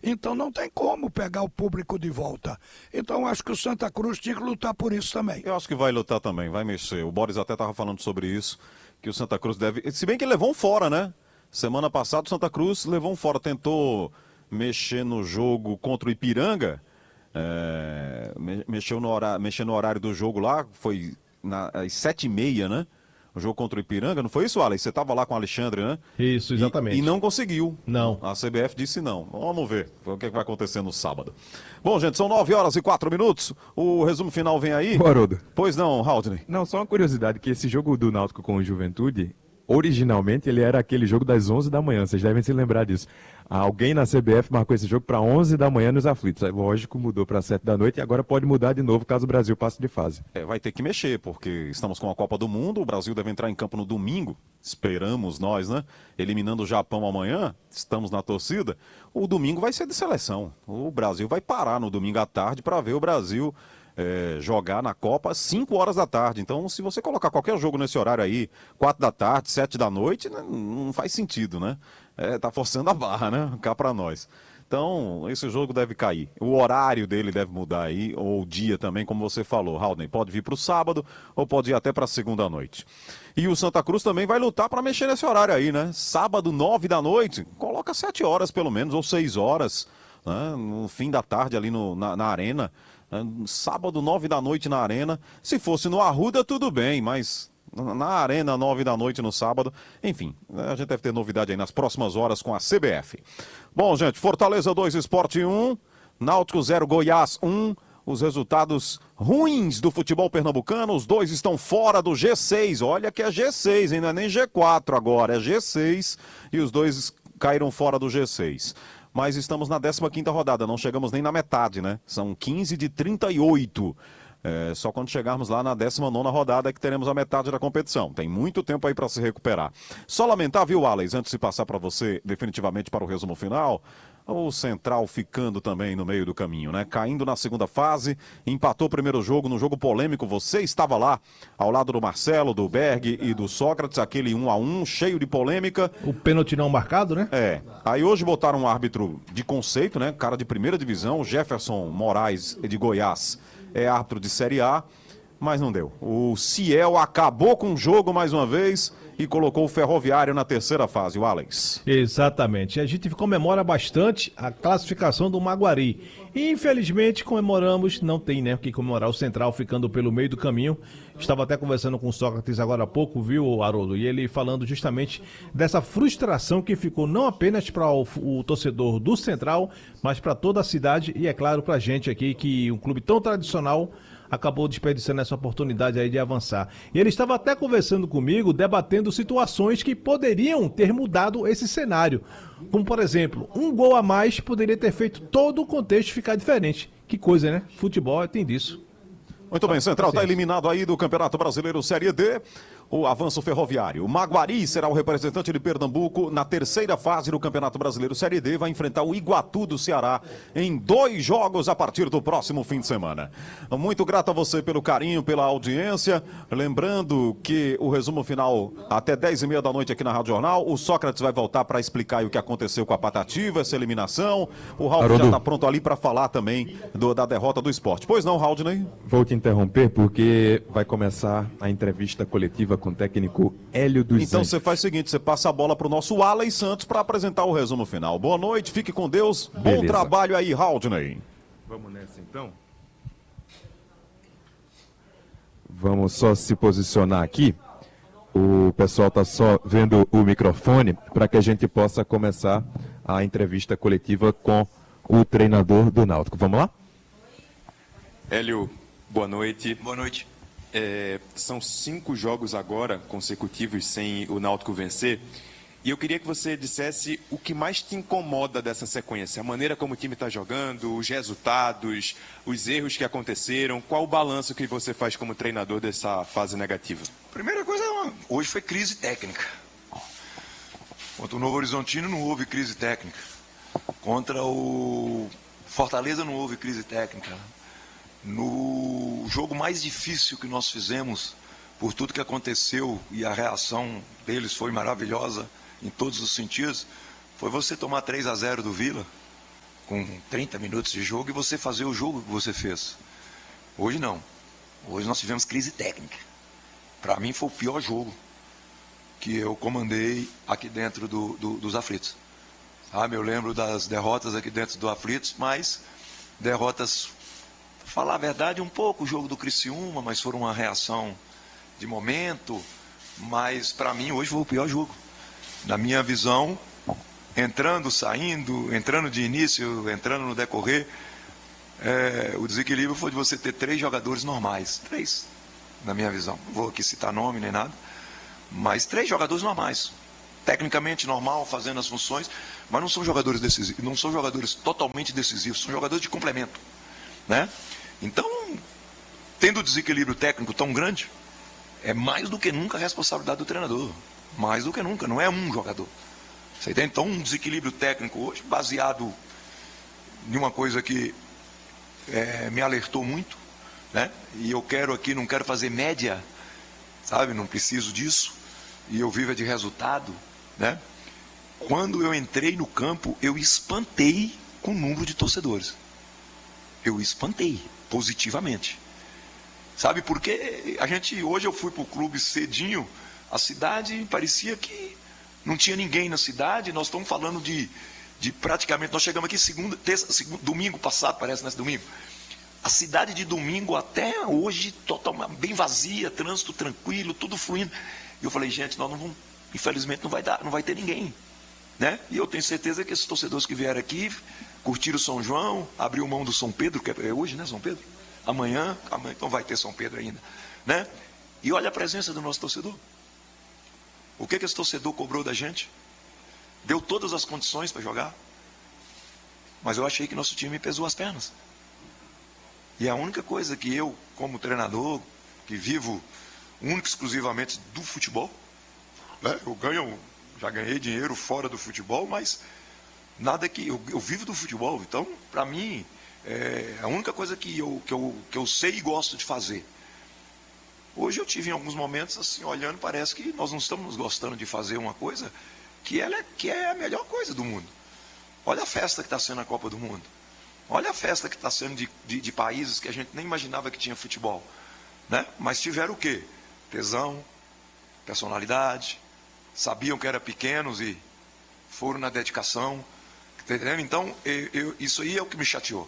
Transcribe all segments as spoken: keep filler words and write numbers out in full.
Então não tem como pegar o público de volta. Então acho que o Santa Cruz tinha que lutar por isso também. Eu acho que vai lutar também, vai mexer. O Boris até estava falando sobre isso, que o Santa Cruz deve... Se bem que ele levou um fora, né? Semana passada o Santa Cruz levou um fora, tentou mexer no jogo contra o Ipiranga, é... mexeu no horário, mexer no horário do jogo lá, foi na... às sete e meia, né? O jogo contra o Ipiranga, não foi isso, Alex? Você estava lá com o Alexandre, né? Isso, exatamente. E, e não conseguiu. Não. A C B F disse não. Vamos ver o que, é que vai acontecer no sábado. Bom, gente, são nove horas e quatro minutos. O resumo final vem aí. Ô, Haroldo. Pois não, Haldney. Não, só uma curiosidade, que esse jogo do Náutico com o Juventude, originalmente ele era aquele jogo das onze da manhã, vocês devem se lembrar disso. Alguém na C B F marcou esse jogo para onze da manhã nos aflitos. Lógico, mudou para sete da noite e agora pode mudar de novo caso o Brasil passe de fase. É, vai ter que mexer, porque estamos com a Copa do Mundo, o Brasil deve entrar em campo no domingo, esperamos nós, né? Eliminando o Japão amanhã, estamos na torcida. O domingo vai ser de seleção. O Brasil vai parar no domingo à tarde para ver o Brasil é, jogar na Copa às cinco horas da tarde. Então, se você colocar qualquer jogo nesse horário aí, quatro da tarde, sete da noite, né, não faz sentido, né? É, tá forçando a barra, né? Cá para nós. Então, esse jogo deve cair. O horário dele deve mudar aí, ou o dia também, como você falou, Haldney. Pode vir para o sábado ou pode ir até para a segunda noite. E o Santa Cruz também vai lutar para mexer nesse horário aí, né? Sábado, nove da noite, coloca sete horas pelo menos, ou seis horas, né? No fim da tarde ali no, na, na arena. Né? Sábado, nove da noite na arena. Se fosse no Arruda, tudo bem, mas... na arena, nove da noite no sábado. Enfim, a gente deve ter novidade aí nas próximas horas com a C B F. Bom, gente, Fortaleza dois, Sport um, Náutico zero, Goiás um. Os resultados ruins do futebol pernambucano, os dois estão fora do G seis. Olha que é G seis, hein? Não é nem G quatro agora, é G seis. E os dois caíram fora do G seis. Mas estamos na décima quinta rodada, não chegamos nem na metade, né? São quinze de trinta e oito. É, só quando chegarmos lá na décima nona rodada é que teremos a metade da competição. Tem muito tempo aí para se recuperar. Só lamentar, viu, Alex, antes de passar para você definitivamente para o resumo final, o Central ficando também no meio do caminho, né? Caindo na segunda fase, empatou o primeiro jogo, no jogo polêmico, você estava lá, ao lado do Marcelo, do Berg e do Sócrates, aquele um a um, cheio de polêmica. O pênalti não marcado, né? É. Aí hoje botaram um árbitro de conceito, né? Cara de primeira divisão, o Jefferson Moraes, de Goiás. É árbitro de Série A, mas não deu. O Ciel acabou com o jogo mais uma vez e colocou o Ferroviário na terceira fase, o Alex. Exatamente. A gente comemora bastante a classificação do Maguari. E, infelizmente, comemoramos, não tem, né, o que comemorar, o Central ficando pelo meio do caminho. Estava até conversando com o Sócrates agora há pouco, viu, Haroldo? E ele falando justamente dessa frustração que ficou não apenas para o, o torcedor do Central, mas para toda a cidade e, é claro, para a gente aqui, que um clube tão tradicional acabou desperdiçando essa oportunidade aí de avançar. E ele estava até conversando comigo, debatendo situações que poderiam ter mudado esse cenário. Como, por exemplo, um gol a mais poderia ter feito todo o contexto ficar diferente. Que coisa, né? Futebol tem disso. Muito bem, Central está eliminado aí do Campeonato Brasileiro Série D. O avanço ferroviário. O Maguari será o representante de Pernambuco na terceira fase do Campeonato Brasileiro Série D. Vai enfrentar o Iguatu do Ceará em dois jogos a partir do próximo fim de semana. Muito grato a você pelo carinho, pela audiência. Lembrando que o resumo final até dez e meia da noite aqui na Rádio Jornal. O Sócrates vai voltar para explicar o que aconteceu com a Patativa, essa eliminação. O Raul já está pronto ali para falar também do, da derrota do Esporte. Pois não, Haldney? Vou te interromper porque vai começar a entrevista coletiva com o técnico Hélio dos Anjos. Então você faz o seguinte, você passa a bola para o nosso Alex Santos para apresentar o resumo final. Boa noite, fique com Deus, bom Beleza. Trabalho aí, Haldney. Vamos nessa então? Vamos só se posicionar aqui. O pessoal está só vendo o microfone para que a gente possa começar a entrevista coletiva com o treinador do Náutico. Vamos lá? Hélio, boa noite. Boa noite. É, são cinco jogos agora consecutivos sem o Náutico vencer. E eu queria que você dissesse o que mais te incomoda dessa sequência. A maneira como o time está jogando, os resultados, os erros que aconteceram. Qual o balanço que você faz como treinador dessa fase negativa? Primeira coisa, hoje foi crise técnica. Contra o Novo Horizontino não houve crise técnica. Contra o Fortaleza não houve crise técnica. No jogo mais difícil que nós fizemos, por tudo que aconteceu, e a reação deles foi maravilhosa em todos os sentidos, foi você tomar três a zero do Vila, com trinta minutos de jogo e você fazer o jogo que você fez. Hoje não. Hoje nós tivemos crise técnica. Para mim foi o pior jogo que eu comandei aqui dentro do, do, dos aflitos. Sabe, eu lembro das derrotas aqui dentro do aflitos, mas derrotas, para falar a verdade, um pouco o jogo do Criciúma, mas foram uma reação de momento. Mas para mim hoje foi o pior jogo. Na minha visão, entrando, saindo, entrando de início, entrando no decorrer, é, o desequilíbrio foi de você ter três jogadores normais. Três, na minha visão. Não vou aqui citar nome nem nada, mas três jogadores normais. Tecnicamente normal, fazendo as funções, mas não são jogadores decisivos, não são jogadores totalmente decisivos, são jogadores de complemento, né? Então, tendo o desequilíbrio técnico tão grande, é mais do que nunca a responsabilidade do treinador. Mais do que nunca, não é um jogador. Você tem então um desequilíbrio técnico hoje, baseado em uma coisa que é, me alertou muito, né? E eu quero aqui, não quero fazer média, sabe? Não preciso disso. E eu vivo de resultado, né? Quando eu entrei no campo, eu espantei com o número de torcedores. Eu espantei, positivamente. Sabe, porque a gente, hoje eu fui para o clube cedinho, a cidade parecia que não tinha ninguém na cidade, nós estamos falando de, de praticamente, nós chegamos aqui segunda, terça, segunda, domingo passado, parece, nesse domingo. A cidade de domingo até hoje, totalmente bem vazia, trânsito tranquilo, tudo fluindo. E eu falei, gente, nós não vamos, infelizmente não vai dar, não vai ter ninguém, né? E eu tenho certeza que esses torcedores que vieram aqui, curtiram o São João, abriu mão do São Pedro, que é hoje, né, São Pedro? Amanhã, amanhã, então vai ter São Pedro ainda, né? E olha a presença do nosso torcedor. O que que esse torcedor cobrou da gente? Deu todas as condições para jogar, mas eu achei que nosso time pesou as pernas. E a única coisa que eu, como treinador, que vivo único exclusivamente do futebol, né? Eu ganho, já ganhei dinheiro fora do futebol, mas nada que eu, eu vivo do futebol. Então, para mim, é a única coisa que eu, que, eu, que eu sei e gosto de fazer. Hoje eu tive em alguns momentos assim, olhando, parece que nós não estamos gostando de fazer uma coisa que, ela é, que é a melhor coisa do mundo. Olha a festa que está sendo a Copa do Mundo. Olha a festa que está sendo de, de, de países que a gente nem imaginava que tinha futebol, né? Mas tiveram o quê? Tesão, personalidade, sabiam que eram pequenos e foram na dedicação, entendeu? Então, eu, eu, isso aí é o que me chateou,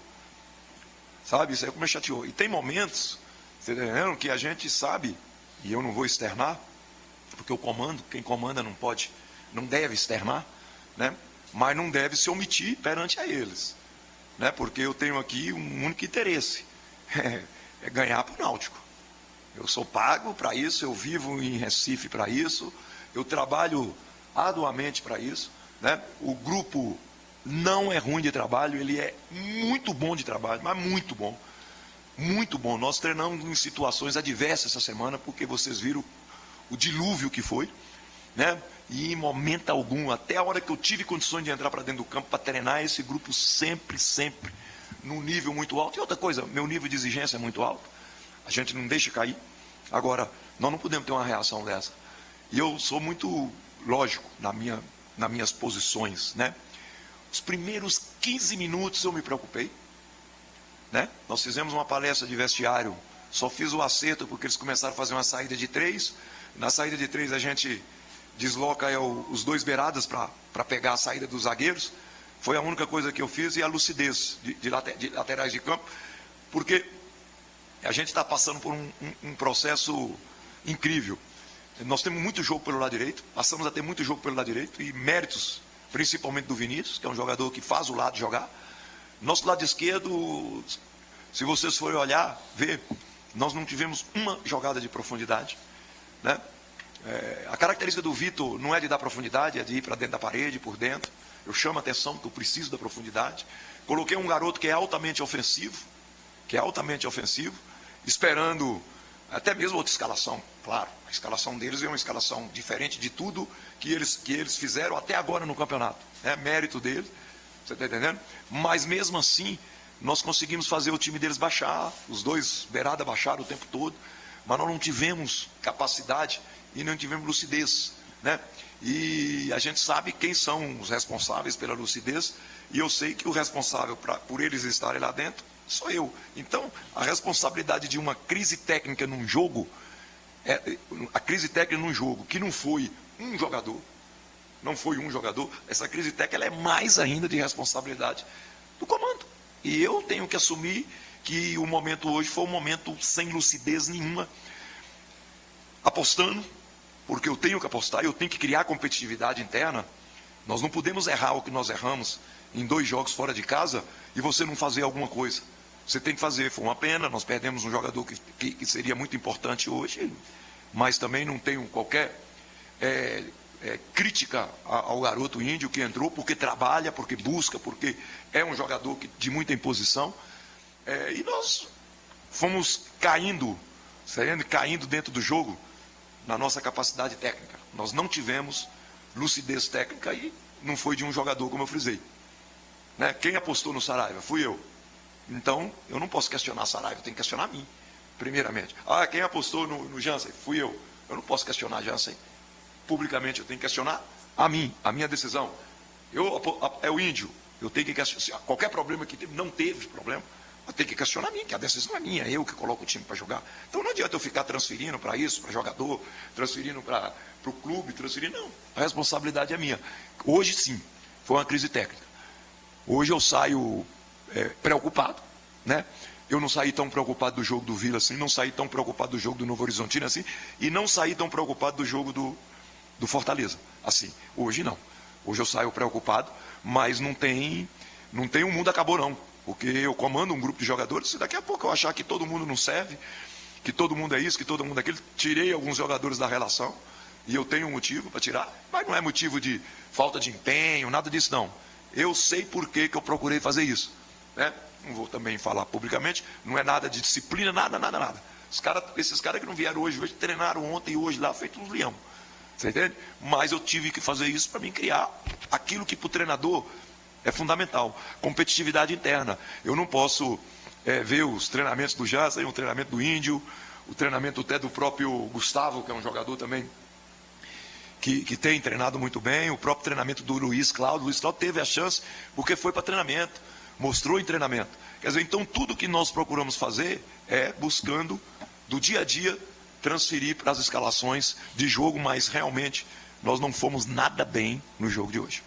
sabe? Isso aí é o que me chateou. E tem momentos, entendeu? Que a gente sabe, e eu não vou externar, porque o comando, quem comanda não pode, não deve externar, né? Mas não deve se omitir perante a eles, né? Porque eu tenho aqui um único interesse, é, é ganhar para o Náutico. Eu sou pago para isso, eu vivo em Recife para isso, eu trabalho arduamente para isso, né? O grupo não é ruim de trabalho, ele é muito bom de trabalho, mas muito bom, muito bom. Nós treinamos em situações adversas essa semana, porque vocês viram o dilúvio que foi, né? E em momento algum, até a hora que eu tive condições de entrar para dentro do campo para treinar, esse grupo sempre, sempre num nível muito alto. E outra coisa, meu nível de exigência é muito alto. A gente não deixa cair. Agora, nós não podemos ter uma reação dessa. E eu sou muito lógico na minha, nas minhas posições, né? Os primeiros quinze minutos eu me preocupei, né? Nós fizemos uma palestra de vestiário, só fiz o acerto porque eles começaram a fazer uma saída de três. Na saída de três a gente desloca é, o, os dois beiradas para pegar a saída dos zagueiros. Foi a única coisa que eu fiz, e a lucidez de, de, later, de laterais de campo, porque a gente está passando por um, um, um processo incrível. Nós temos muito jogo pelo lado direito, passamos a ter muito jogo pelo lado direito, e méritos, principalmente do Vinícius, que é um jogador que faz o lado jogar. Nosso lado esquerdo, se vocês forem olhar, ver, nós não tivemos uma jogada de profundidade, né? É, a característica do Vitor não é de dar profundidade, é de ir para dentro da parede, por dentro. Eu chamo a atenção porque eu preciso da profundidade. Coloquei um garoto que é altamente ofensivo, que é altamente ofensivo, esperando até mesmo outra escalação, claro. A escalação deles é uma escalação diferente de tudo que eles, que eles fizeram até agora no campeonato. É mérito deles, você está entendendo? Mas mesmo assim, nós conseguimos fazer o time deles baixar, os dois beirada baixaram o tempo todo, mas nós não tivemos capacidade e não tivemos lucidez, né? E a gente sabe quem são os responsáveis pela lucidez, e eu sei que o responsável pra, por eles estarem lá dentro sou eu. Então, a responsabilidade de uma crise técnica num jogo, é, a crise técnica num jogo que não foi um jogador, não foi um jogador, essa crise técnica ela é mais ainda de responsabilidade do comando. E eu tenho que assumir que o momento hoje foi um momento sem lucidez nenhuma, apostando, porque eu tenho que apostar, eu tenho que criar competitividade interna. Nós não podemos errar o que nós erramos em dois jogos fora de casa e você não fazer alguma coisa. Você tem que fazer. Foi uma pena, nós perdemos um jogador que, que, que seria muito importante hoje, mas também não tenho qualquer é, é, crítica ao garoto índio que entrou, porque trabalha, porque busca, porque é um jogador que, de muita imposição. É, e nós fomos caindo, saindo, caindo dentro do jogo na nossa capacidade técnica. Nós não tivemos lucidez técnica e não foi de um jogador, como eu frisei. Né? Quem apostou no Saraiva? Fui eu. Então, eu não posso questionar Saraiva, eu tenho que questionar a mim, primeiramente. Ah, quem apostou no, no Jansen? Fui eu. Eu não posso questionar Jansen. Publicamente, eu tenho que questionar a mim, a minha decisão. Eu, é o índio. Eu tenho que questionar. Qualquer problema que teve, não teve problema. Eu tenho que questionar a mim, que a decisão é minha, eu que coloco o time para jogar. Então não adianta eu ficar transferindo para isso, para jogador, transferindo para o clube, transferindo. Não, a responsabilidade é minha. Hoje sim, foi uma crise técnica. Hoje eu saio é, preocupado, né? Eu não saí tão preocupado do jogo do Vila assim, não saí tão preocupado do jogo do Novo Horizontino assim, e não saí tão preocupado do jogo do, do Fortaleza, assim. Hoje não. Hoje eu saio preocupado, mas não tem, não tem um mundo acabou não. Porque eu comando um grupo de jogadores, e daqui a pouco eu achar que todo mundo não serve, que todo mundo é isso, que todo mundo é aquilo. Tirei alguns jogadores da relação, e eu tenho um motivo para tirar, mas não é motivo de falta de empenho, nada disso não. Eu sei por que que eu procurei fazer isso. Né? Não vou também falar publicamente, não é nada de disciplina, nada, nada, nada. Os cara, esses caras que não vieram hoje, hoje treinaram ontem e hoje lá, feito uns leão. Você entende? Mas eu tive que fazer isso para mim criar aquilo que para o treinador é fundamental, competitividade interna. Eu não posso é, ver os treinamentos do Jansen, o treinamento do Índio, o treinamento até do próprio Gustavo, que é um jogador também que, que tem treinado muito bem, o próprio treinamento do Luiz Cláudio. O Luiz Cláudio teve a chance porque foi para treinamento, mostrou em treinamento. Quer dizer, então tudo que nós procuramos fazer é buscando, do dia a dia, transferir para as escalações de jogo, mas realmente nós não fomos nada bem no jogo de hoje.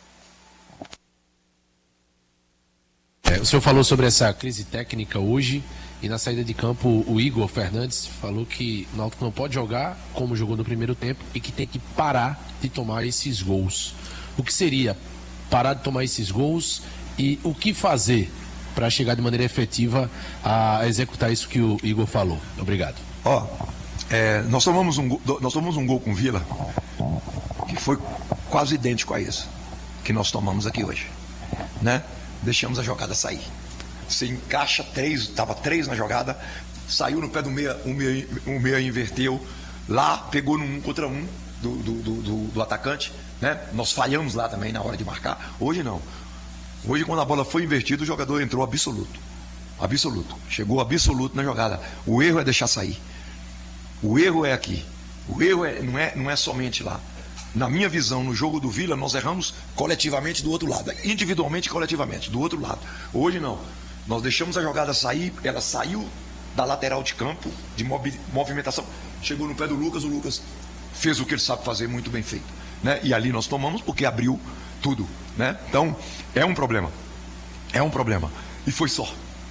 É, o senhor falou sobre essa crise técnica hoje e na saída de campo o Igor Fernandes falou que o Náutico não pode jogar como jogou no primeiro tempo e que tem que parar de tomar esses gols. O que seria parar de tomar esses gols e o que fazer para chegar de maneira efetiva a executar isso que o Igor falou? Obrigado. Ó, é, nós tomamos um, nós tomamos um gol com o Vila que foi quase idêntico a isso que nós tomamos aqui hoje, né? Deixamos a jogada sair. Você encaixa três, estava três na jogada, saiu no pé do meia, o meia, o meia inverteu, lá pegou no um contra um do, do, do, do atacante, né? Nós falhamos lá também na hora de marcar. Hoje não. Hoje, quando a bola foi invertida, o jogador entrou absoluto. Absoluto. Chegou absoluto na jogada. O erro é deixar sair. O erro é aqui. O erro é, não, é, não é somente lá. Na minha visão, no jogo do Vila, nós erramos coletivamente do outro lado. Individualmente e coletivamente, do outro lado. Hoje não. Nós deixamos a jogada sair, ela saiu da lateral de campo, de movimentação, chegou no pé do Lucas, o Lucas fez o que ele sabe fazer, muito bem feito. Né? E ali nós tomamos porque abriu tudo. Né? Então, é um problema. É um problema. E foi só.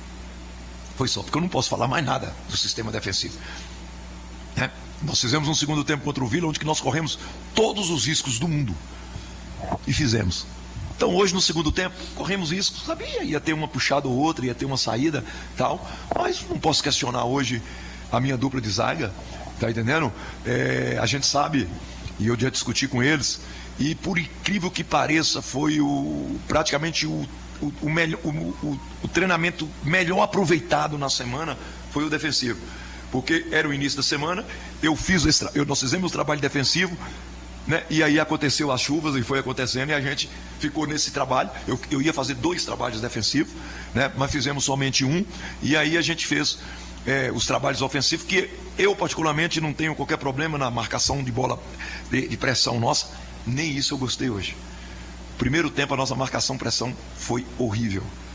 Foi só, porque eu não posso falar mais nada do sistema defensivo. Né? Nós fizemos um segundo tempo contra o Vila, onde que nós corremos todos os riscos do mundo. E fizemos. Então hoje no segundo tempo, corremos riscos. Sabia, ia ter uma puxada ou outra, ia ter uma saída, tal. Mas não posso questionar hoje a minha dupla de zaga. Tá entendendo? É, a gente sabe, e eu já discuti com eles, e por incrível que pareça, foi o, praticamente o, o, o, melhor, o, o, o treinamento melhor aproveitado na semana foi o defensivo. Porque era o início da semana, eu fiz esse, eu, nós fizemos o trabalho defensivo, né? E aí aconteceu as chuvas e foi acontecendo e a gente ficou nesse trabalho. Eu, eu ia fazer dois trabalhos defensivos, né? Mas fizemos somente um, e aí a gente fez é, os trabalhos ofensivos, que eu particularmente não tenho qualquer problema na marcação de bola de, de pressão nossa, nem isso eu gostei hoje. Primeiro tempo a nossa marcação pressão foi horrível.